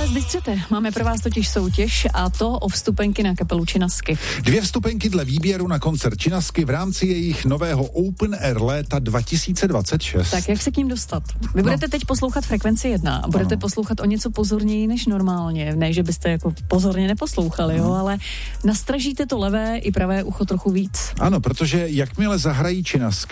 Bystřete. Máme pro vás totiž soutěž a to o vstupenky na kapelu Činasky. 2 vstupenky dle výběru na koncert Činasky v rámci jejich nového Open Air léta 2026. Tak jak se k ním dostat? Vy budete teď poslouchat Frekvenci 1 a budete poslouchat o něco pozorněji než normálně. Ne, že byste jako pozorně neposlouchali, jo, ale nastražíte to levé i pravé ucho trochu víc. Ano, protože jakmile zahrají Činasky,